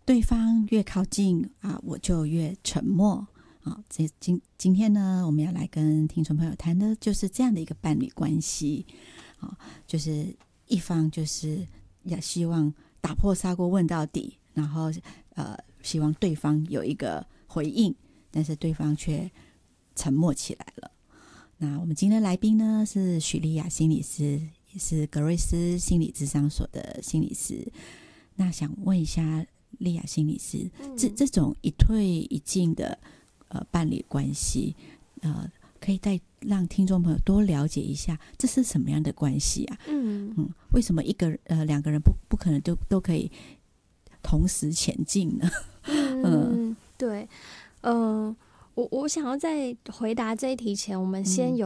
对方越靠近啊，我就越沉默。今天呢，我们要来跟听众朋友谈的就是这样的一个伴侣关系。就是一方就是要希望打破砂锅问到底，然后希望对方有一个回应，但是对方却沉默起来了。那我们今天的来宾呢是许丽雅心理师，也是格瑞斯心理咨商所的心理师。那想问一下丽雅心理师，这种一退一进的伴侣关系，可以再让听众朋友多了解一下，这是什么样的关系啊？为什么两个人不可能都可以同时前进呢？ 对，我想要在回答这一题前，我们先有